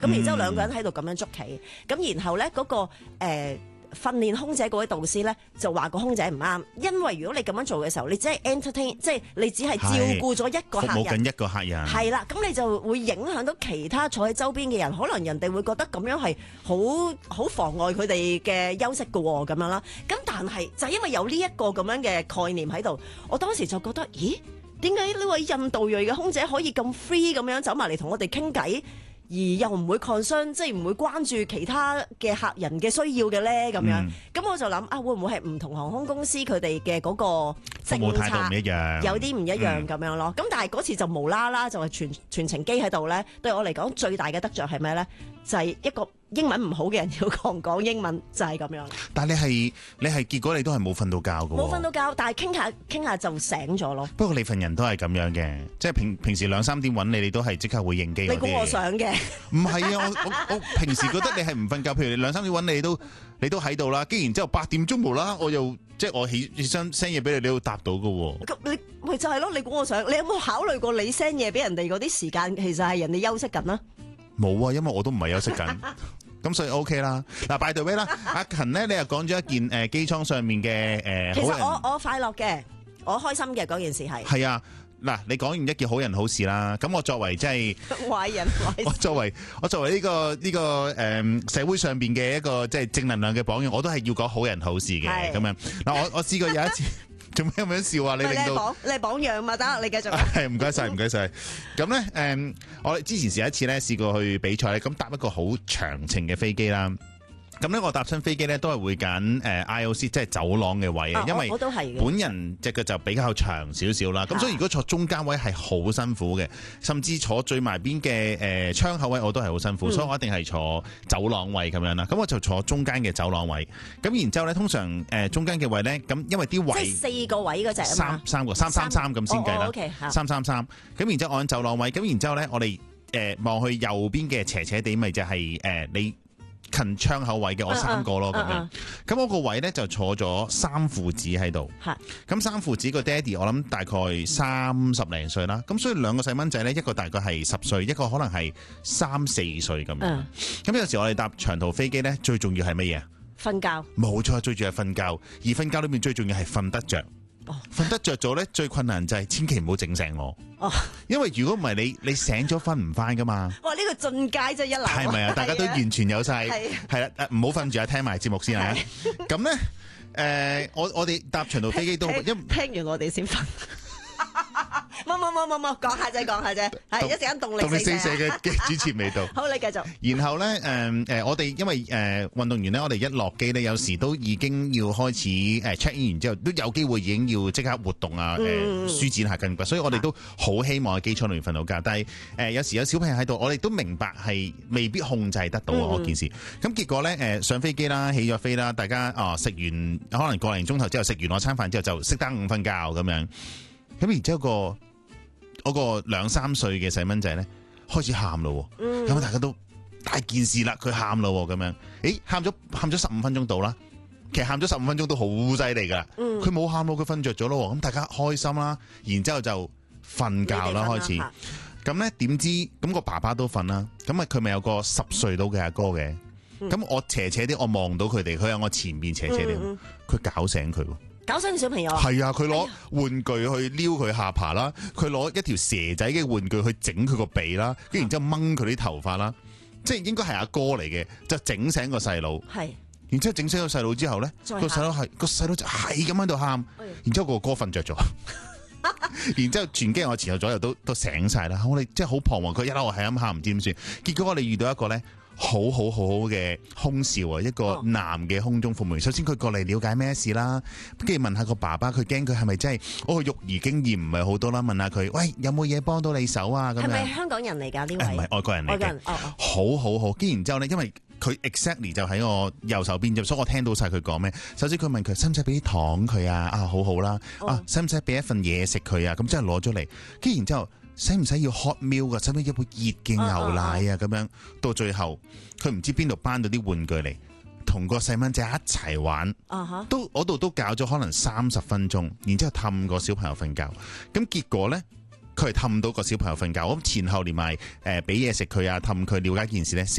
咁然之後兩個人喺度咁樣捉棋，咁然後咧嗰個訓練空姐嗰位導師咧就話個空姐唔啱，因為如果你咁樣做嘅時候，你只係 entertain， 即係你只係照顧咗一個客人， 服務緊一個客人， 係啦，咁你就會影響到其他坐喺周邊嘅人，可能人哋會覺得咁樣係好妨礙佢哋嘅休息㗎喎，咁樣啦。咁但係就係因為有呢一個咁樣嘅概念喺度，我當時就覺得，咦，點解呢位印度裔嘅空姐可以咁 free 咁樣走埋嚟同我哋傾偈？而又唔會 concern， 即係唔會關注其他嘅客人嘅需要嘅咧，咁樣，咁我就諗啊，會唔會係唔同航空公司佢哋嘅嗰個政策服務態度唔一樣， 有啲唔一樣咁樣咯。咁但係嗰次就無啦啦就係全程機喺度咧，對我嚟講最大嘅得着係咩咧？就係一個英文唔好嘅人要講英文，就係咁樣。 但係你係結果你都係冇瞓到覺㗎喎。 冇瞓到覺，但係傾下就醒咗咯。 不過你份人都係咁樣嘅，即係平時2、3點揾你都係即刻會應機嗰啲。 你估我想嘅？ 唔係啊，我平時覺得你係唔瞓覺，譬如你2、3點揾你都喺度啦，跟然之後8點鐘無啦，我又即係我起身 send 嘢俾你，你都答到㗎喎。 咁你咪就係咯？你估我想？你有冇考慮過你 send 嘢俾人哋嗰啲時間，其實係人哋休息緊啦？ 冇啊，因為我都唔係休息緊，咁所以 OK 啦。嗱，by the way啦，阿勤咧，你又講咗一件機艙上面嘅其實我快樂嘅，我開心嘅嗰件事係。 係啊，嗱，你講完一件好人好事啦，咁我作為即係壞人壞事， 我作為呢個社會上邊嘅一個即係正能量嘅榜樣，我都係要講好人好事嘅咁樣。嗱，我試過有一次。做咩咁樣笑啊？你令到你係榜樣嘛？得，你繼續。 係唔該晒，唔該晒。咁咧，我之前試一次咧，試過去比賽咧，咁搭一個好長程嘅飛機啦。咁咧，我搭親飛機咧都係會揀IOC，即係走廊嘅位啊，因為本人隻腳就比較長少少啦。咁所以如果坐中間位係好辛苦嘅，甚至坐最埋邊嘅窗口位我都係好辛苦，所以我一定係坐走廊位咁樣啦。咁我就坐中間嘅走廊位。咁然之後咧，通常中間嘅位咧，咁因為啲位即係4個位嗰隻啊嘛， 三個333咁先計啦，333。咁然之後我喺走廊位，咁然之後咧，我哋望去右邊嘅斜斜地，咪就係你近窗口位嘅我3個咯，咁樣。咁我個位咧就坐咗3父子喺度。咁3父子個爹哋我諗大概30零歲啦。咁所以2個細蚊仔咧，一個大概係10歲，一個可能係3、4歲咁樣。咁有時我哋搭長途飛機咧，最重要係乜嘢？ 瞓覺。冇錯，最重要係瞓覺。而瞓覺裏面最重要係瞓得着。瞓得着咗咧，最困難就係千祈唔好整醒我。因為如果唔係你醒咗瞓唔翻噶嘛。哇！ 呢個進階真係一流。 係咪啊？大家都完全有晒。係啦，唔好瞓住啊，聽埋節目先啊。咁咧，我哋搭長途飛機都聽完我哋先瞓。冇，講下啫，係一陣間動力四射嘅主持未到。 好，你繼續。 然後咧，我哋因為運動員咧，我哋一落機咧，有時都已經要開始check in 完之後，都有機會已經要即刻活動啊，舒展下筋骨，所以我哋都好希望喺機艙裏面瞓到覺。但係有時有小朋友喺度，我哋都明白係未必控制得到嗰件事。咁結果咧，上飛機啦，起咗飛啦，大家食完可能個零鐘頭之後，食完我餐飯之後就熄燈瞓覺咁樣。咁然之後嗰個2、3歲嘅細蚊仔咧開始喊咯，咁大家都大件事啦，佢喊咯咁樣，喊咗15分鐘到啦，其實喊咗15分鐘都好犀利噶，佢冇喊咯，佢瞓着咗咯，咁大家開心啦，然之後就瞓覺啦開始，咁咧點知咁個爸爸都瞓啦，咁啊佢咪有個10歲到嘅阿哥嘅，咁我斜斜啲，我望到佢哋，佢喺我前面斜斜啲，佢搞醒佢。 搞醒小朋友係啊！佢攞玩具去撩佢下巴啦，佢攞一條蛇仔嘅玩具去整佢個鼻啦，跟然之後掹佢啲頭髮啦，即係應該係阿哥嚟嘅，就整醒個細佬。係，然之後整醒個細佬之後咧，個細佬就係咁喺度喊，然之後個哥瞓着咗，然之後全機我前後左右都醒晒啦，我哋即係好彷徨，佢一路係咁喊唔知點算，結果我哋遇到一個咧。好嘅空少啊，一個男嘅空中服務員。首先佢過嚟了解咩事啦，跟住問下個爸爸，佢驚佢係咪真係育兒經驗唔係好多啦？問下佢，喂，有冇嘢幫到你手啊？咁樣係咪香港人嚟㗎呢位？ 唔係外國人嚟嘅，好。跟然之後咧，因為佢 exactly 就喺我右手邊，所以我聽到晒佢講咩。首先佢問佢使唔使俾啲糖佢啊？好啦，使唔使俾一份嘢食佢啊？咁即係攞咗嚟，跟然之後。使唔使要 hot milk 㗎？使唔使一杯熱嘅牛奶啊？咁樣到最後，佢唔知邊度搬到啲玩具嚟，同個細蚊仔一齊玩，嗰度都搞咗可能30分鐘，然之後氹個小朋友瞓覺。咁結果咧， 佢係氹到個小朋友瞓覺。咁前後連埋俾嘢食佢啊，氹佢了解件事咧